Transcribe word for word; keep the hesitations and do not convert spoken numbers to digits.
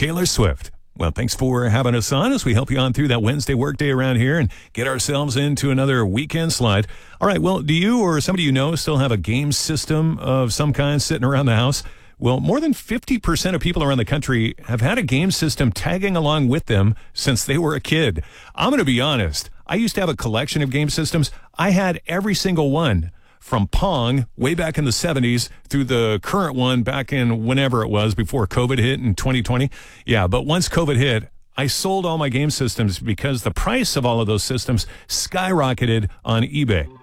Taylor Swift. Well, thanks for having us on as we help you on through that Wednesday workday around here and get ourselves into another weekend slide. All right, well, do you or somebody you know still have a game system of some kind sitting around the house? Well, more than fifty percent of people around the country have had a game system tagging along with them since they were a kid. I'm going to be honest. I used to have a collection of game systems. I had every single one from Pong way back in the seventies through the current one back in whenever it was before COVID hit in twenty twenty. Yeah, but once COVID hit, I sold all my game systems because the price of all of those systems skyrocketed on eBay.